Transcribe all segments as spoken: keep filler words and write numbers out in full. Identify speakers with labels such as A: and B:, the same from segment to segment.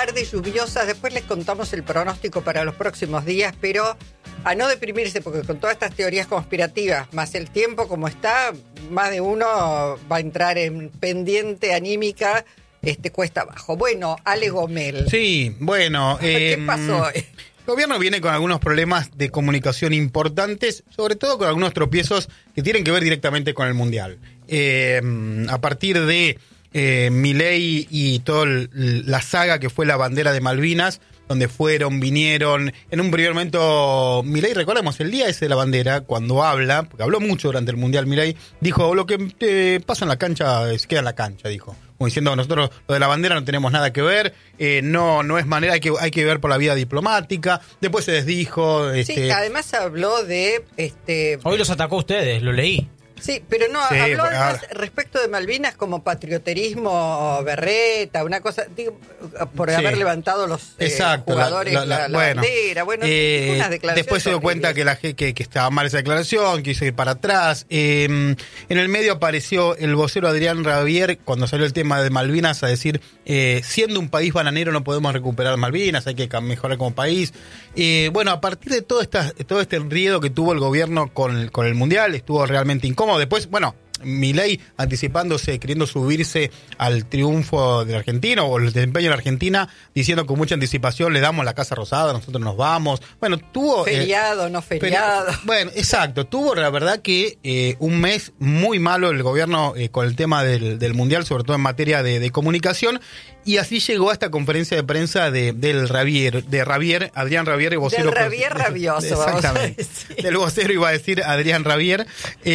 A: tardes lluviosas. Después les contamos el pronóstico para los próximos días, pero a no deprimirse, porque con todas estas teorías conspirativas, más el tiempo como está, más de uno va a entrar en pendiente anímica, este cuesta abajo. Bueno, Ale Gomel.
B: Sí, bueno.
A: ¿Qué
B: eh,
A: pasó?
B: El gobierno viene con algunos problemas de comunicación importantes, sobre todo con algunos tropiezos que tienen que ver directamente con el Mundial. Eh, a partir de eh, Milei y toda la saga que fue la bandera de Malvinas, donde fueron, vinieron. En un primer momento, Milei, recordemos, el día ese de la bandera, cuando habla, porque habló mucho durante el Mundial Milei, dijo, lo que eh, pasa en la cancha, se queda en la cancha, dijo. Como diciendo, nosotros lo de la bandera no tenemos nada que ver, eh, no no es manera, hay que hay que ver por la vía diplomática. Después se desdijo. Este...
A: Sí, además habló de... este
C: Hoy los atacó a ustedes, lo leí.
A: Sí, pero no,
B: sí,
A: habló
B: porque,
A: además respecto de Malvinas como patrioterismo berreta, una cosa, digo, por
B: sí.
A: haber levantado los eh,
B: Exacto,
A: jugadores la, la, la, la
B: bueno,
A: bandera, bueno,
B: eh,
A: unas declaraciones
B: después se dio
A: horribles.
B: cuenta que, la, que, que estaba mal esa declaración, quiso ir para atrás. Eh, en el medio apareció el vocero Adrián Rabier, cuando salió el tema de Malvinas, a decir, eh, siendo un país bananero no podemos recuperar Malvinas, hay que mejorar como país. Eh, bueno, a partir de todo, esta, todo este enredo que tuvo el gobierno con, con el Mundial, estuvo realmente incómodo. Después, bueno, Milei anticipándose, queriendo subirse al triunfo de Argentina o el desempeño de la Argentina, diciendo con mucha anticipación, le damos la Casa Rosada, nosotros nos vamos. Bueno, tuvo...
A: Feriado,
B: eh,
A: no feriado.
B: Pero, bueno, exacto, tuvo la verdad que eh, un mes muy malo el gobierno eh, con el tema del, del Mundial, sobre todo en materia de, de comunicación, y así llegó a esta conferencia de prensa de, del Rabier, de Rabier, Adrián Rabier, el vocero...
A: Del Rabier rabioso,
B: exactamente,
A: vamos a decir.
B: Del vocero iba a decir Adrián Rabier,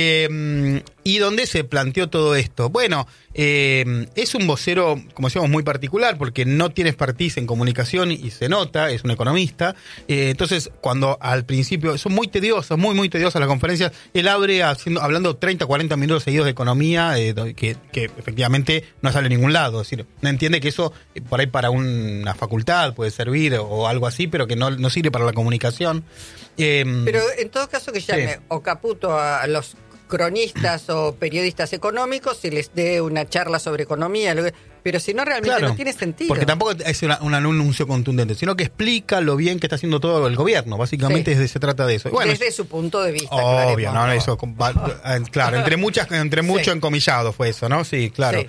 B: eh, y donde se planteó todo esto. Bueno, eh, es un vocero, como decíamos, muy particular, porque no tiene expertise en comunicación y se nota, es un economista. Eh, entonces, cuando al principio, son muy tediosas, muy, muy tediosas las conferencias, él abre haciendo, hablando treinta, cuarenta minutos seguidos de economía, eh, que, que efectivamente no sale a ningún lado. Es decir, no entiende que eso, eh, por ahí para una facultad puede servir o algo así, pero que no, no sirve para la comunicación. Eh,
A: Pero en todo caso que llame sí. o Caputo a los cronistas o periodistas económicos y les dé una charla sobre economía, pero si no realmente claro, no tiene sentido.
B: Porque tampoco es una, un anuncio contundente, sino que explica lo bien que está haciendo todo el gobierno, básicamente sí. se trata de eso.
A: Bueno, desde su punto de vista.
B: Obvio, no, eso, claro, entre muchas, entre mucho sí. encomillado fue eso, ¿no? Sí, claro. Sí.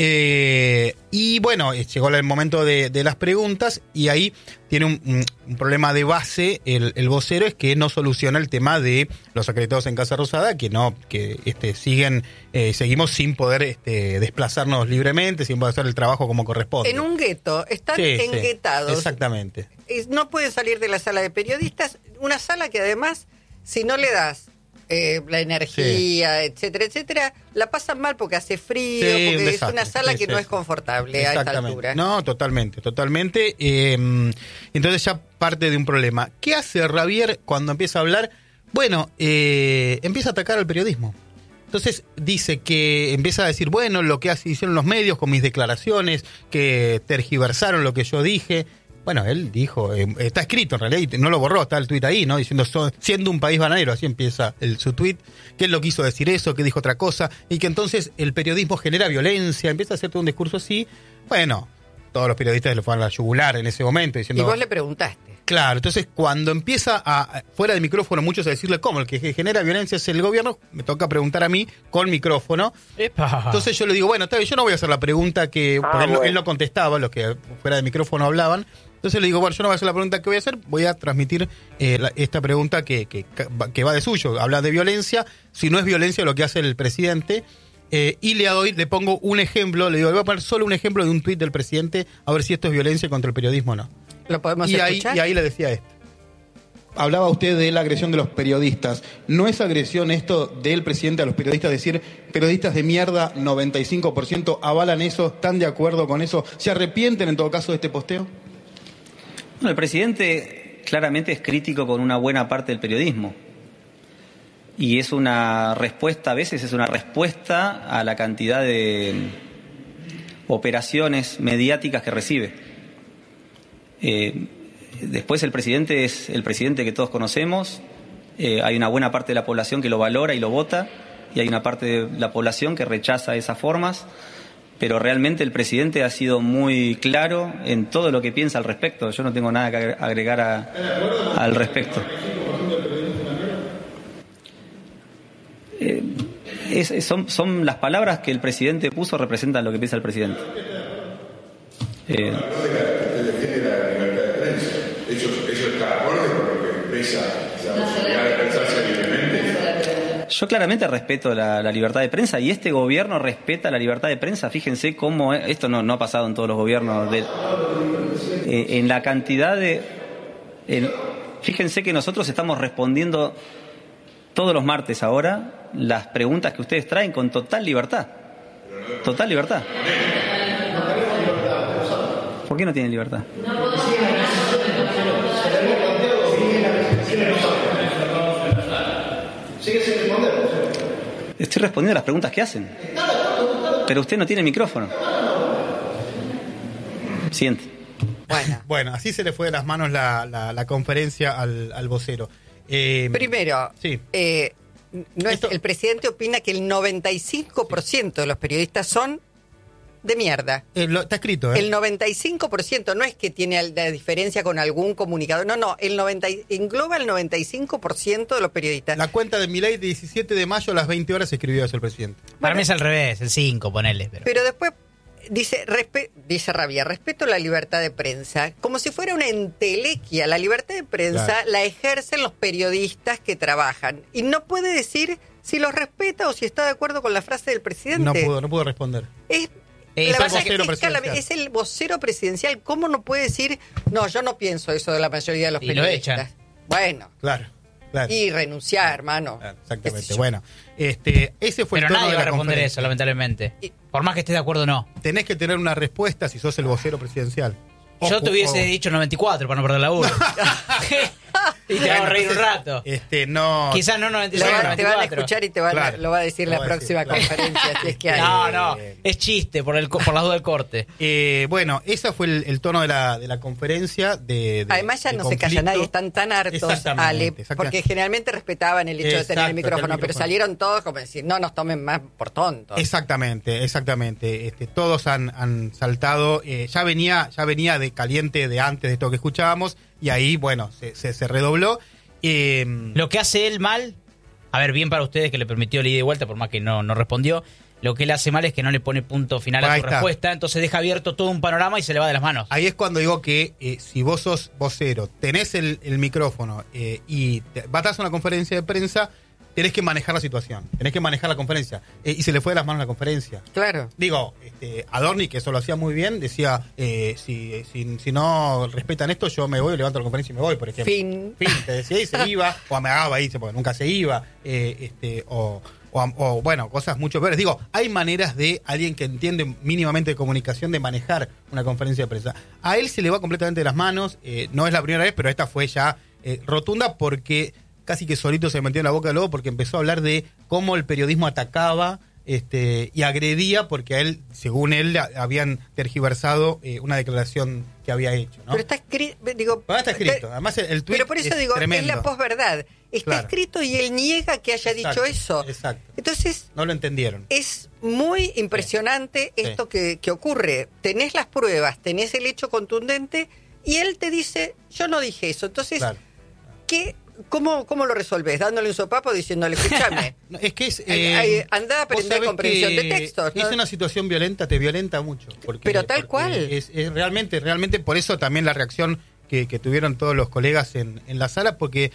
B: Eh, y bueno, llegó el momento de, de las preguntas y ahí tiene un, un, un problema de base el, el vocero, es que no soluciona el tema de los acreditados en Casa Rosada, que no, que este siguen, eh, seguimos sin poder este, desplazarnos libremente, sin poder hacer el trabajo como corresponde.
A: En un gueto, están
B: sí,
A: enguetados.
B: Sí, exactamente.
A: No pueden salir de la sala de periodistas, una sala que además, si no le das eh, la energía, sí. etcétera, etcétera, la pasan mal porque hace frío, sí, porque un es una sala sí, que sí. no es confortable a esta altura.
B: No, totalmente, totalmente. Eh, entonces ya parte de un problema. ¿Qué hace Rabier cuando empieza a hablar? Bueno, eh, empieza a atacar al periodismo. Entonces dice que empieza a decir, bueno, lo que hicieron los medios con mis declaraciones, que tergiversaron lo que yo dije. Bueno, él dijo, eh, está escrito en realidad, y no lo borró, está el tuit ahí, ¿no? Diciendo, so, siendo un país bananero, así empieza el, su tuit, que él no quiso decir eso, que dijo otra cosa, y que entonces el periodismo genera violencia, empieza a hacer todo un discurso así. Bueno, todos los periodistas le fueron a la yugular en ese momento, diciendo...
A: Y vos le preguntaste.
B: Claro, entonces cuando empieza a, fuera del micrófono, muchos a decirle cómo, el que genera violencia es el gobierno, me toca preguntar a mí con micrófono. Epa. Entonces yo le digo, bueno, está bien, yo no voy a hacer la pregunta que, porque ah, él, bueno. él no contestaba, los que fuera del micrófono hablaban. Entonces le digo, bueno, yo no voy a hacer la pregunta que voy a hacer, voy a transmitir eh, la, esta pregunta que, que, que va de suyo. Habla de violencia, si no es violencia lo que hace el presidente. Eh, y le doy, le pongo un ejemplo, le digo, voy a poner solo un ejemplo de un tuit del presidente, a ver si esto es violencia contra el periodismo o no.
A: ¿Lo podemos
B: y
A: escuchar?
B: Ahí, y ahí le decía esto. Hablaba usted de la agresión de los periodistas. ¿No es agresión esto del presidente a los periodistas? Decir, periodistas de mierda, noventa y cinco por ciento avalan eso, ¿están de acuerdo con eso? ¿Se arrepienten en todo caso de este posteo?
D: Bueno, el presidente claramente es crítico con una buena parte del periodismo. Y es una respuesta, a veces es una respuesta a la cantidad de operaciones mediáticas que recibe. Eh, después el presidente es el presidente que todos conocemos, eh, hay una buena parte de la población que lo valora y lo vota, y hay una parte de la población que rechaza esas formas. pero realmente el presidente ha sido muy claro en todo lo que piensa al respecto. Yo no tengo nada que agregar a, al respecto. Eh, es, son, son las palabras que el presidente puso, representan lo que piensa el presidente. Eh, Yo claramente respeto la, la libertad de prensa y este gobierno respeta la libertad de prensa. Fíjense cómo esto no, no ha pasado en todos los gobiernos. De, eh, en la cantidad de... En, fíjense que nosotros estamos respondiendo todos los martes ahora las preguntas que ustedes traen con total libertad. Total libertad. ¿Por qué no tienen libertad? Estoy respondiendo a las preguntas que hacen. Pero usted no tiene micrófono. Siguiente.
A: Bueno,
B: Bueno, así se le fue de las manos la, la, la conferencia al, al vocero. Eh,
A: primero,
B: sí.
A: eh, no es-
B: Esto-
A: el presidente opina que el noventa y cinco por ciento de los periodistas son de mierda.
B: eh, lo- está escrito, ¿eh?
A: El noventa y cinco por ciento no es que tiene al- la diferencia con algún comunicador, no, no, el noventa y- engloba el noventa y cinco por ciento de los periodistas.
B: La cuenta de Milei, diecisiete de mayo a las veinte horas, escribió eso el presidente.
C: Para mí es al revés, el cinco, ponele. Pero...
A: Pero después dice, respe- dice Rabia, respeto la libertad de prensa, como si fuera una entelequia. La libertad de prensa
B: Claro.
A: la ejercen los periodistas que trabajan. Y no puede decir si los respeta o si está de acuerdo con la frase del presidente.
B: No pudo, no pudo responder.
A: Es,
C: Es
A: la
C: el
A: verdad que
B: vocero
A: es, cala-
B: presidencial.
A: es el vocero presidencial. ¿Cómo no puede decir, no, yo no pienso eso de la mayoría de los
C: Y lo
A: periodistas?
C: echan.
A: Bueno,
B: Claro, claro.
A: y renunciar, hermano.
B: Claro,
A: Qué
B: exactamente.
A: sé yo.
B: Bueno, este, ese fue
C: Pero
B: el tono
C: nadie
B: de
C: va a
B: la
C: responder
B: conferencia.
C: eso, lamentablemente.
A: Y-
C: Por más que esté de acuerdo o no.
B: Tenés que tener una respuesta si sos el vocero presidencial.
C: Yo
B: Ojo,
C: te hubiese
B: ojo.
C: dicho noventa y cuatro para no perder la laburo. Y te hago
B: Bueno,
C: reír un
B: entonces,
C: rato.
B: Este, no.
C: Quizás no noventa y
A: Lo
C: seis,
A: van-
C: noventa
A: te
C: y
A: van a
C: cuatro.
A: escuchar y te van a-
B: Claro,
A: lo va a decir
B: lo
A: la
B: va a decir,
A: próxima
B: claro.
A: conferencia, si es que hay.
C: No, no, es chiste por, el, co- por las dudas del corte.
B: Eh, bueno, ese fue el, el tono de la, de la conferencia. De, de-
A: Además ya
B: de
A: no se
B: conflicto.
A: calla nadie, están tan hartos,
B: Exactamente,
A: Ale,
B: exactamente.
A: porque generalmente respetaban el hecho de tener
B: Exacto,
A: el micrófono,
B: tener el
A: pero
B: micrófono.
A: salieron todos como decir, no nos tomen más por tontos.
B: Exactamente, exactamente. Este, todos han, han saltado. eh, ya venía, ya venía de caliente de antes de esto que escuchábamos y ahí, bueno, se, se, se redobló. Eh,
C: Lo que hace él mal, a ver, bien para ustedes que le permitió el ida y vuelta, por más que no, no respondió, lo que él hace mal es que no le pone punto final a
B: Ahí
C: su
B: está.
C: respuesta, entonces deja abierto todo un panorama y se le va de las manos.
B: Ahí es cuando digo que eh, si vos sos vocero, tenés el, el micrófono eh, y te, vas a hacer una conferencia de prensa, tenés que manejar la situación, tenés que manejar la conferencia. Eh, y se le fue de las manos la conferencia.
A: Claro.
B: Digo, este, Adorni, que eso lo hacía muy bien, decía, eh, si, si, si no respetan esto, yo me voy, levanto la conferencia y me voy, por ejemplo.
A: Fin.
B: Fin, te decía y se iba, o amagaba ahí, porque nunca se iba, eh, este, o, o, o, bueno, cosas mucho peores. Digo, hay maneras de alguien que entiende mínimamente de comunicación de manejar una conferencia de prensa. A él se le va completamente de las manos, eh, no es la primera vez, pero esta fue ya eh, rotunda porque casi que solito se metió en la boca del lobo porque empezó a hablar de cómo el periodismo atacaba este, y agredía porque a él, según él, a- habían tergiversado eh, una declaración que había hecho, ¿no?
A: Pero está escrito, digo...
B: Pero está escrito. Además, el, el tuit
A: Pero por eso
B: es
A: digo,
B: tremendo.
A: es la posverdad. Está
B: Claro.
A: escrito y él niega que haya
B: Exacto,
A: dicho eso.
B: exacto.
A: Entonces,
B: No lo entendieron.
A: es muy impresionante
B: Sí.
A: esto que, que ocurre. Tenés las pruebas, tenés el hecho contundente y él te dice, yo no dije eso. Entonces,
B: Claro.
A: ¿qué, cómo, ¿cómo lo resolvés? Dándole un sopapo diciéndole, escúchame.
B: No, es que es.
A: Ay,
B: eh,
A: ay, andá a
B: vos
A: aprender
B: sabés
A: comprensión
B: que
A: de textos, ¿no?
B: Es una situación violenta, te violenta mucho. Porque,
A: Pero tal
B: porque
A: cual.
B: Es, es realmente, realmente, por eso también la reacción que, que tuvieron todos los colegas en, en la sala, porque